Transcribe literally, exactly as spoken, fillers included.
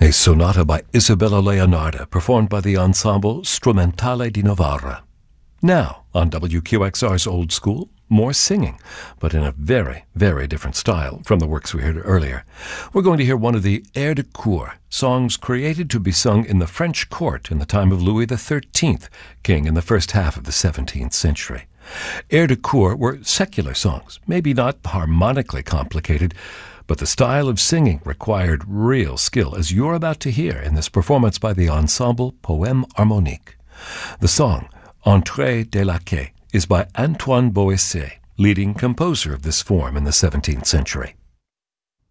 a sonata by Isabella Leonarda, performed by the Ensemble Strumentale di Novara. Now, on W Q X R's Old School, more singing, but in a very, very different style from the works we heard earlier. We're going to hear one of the airs de cour, songs created to be sung in the French court in the time of Louis the thirteenth, king in the first half of the seventeenth century. Airs de cour were secular songs, maybe not harmonically complicated, but the style of singing required real skill, as you're about to hear in this performance by the Ensemble Poème Harmonique. The song, Entrée de la Quai, is by Antoine Boesset, leading composer of this form in the seventeenth century.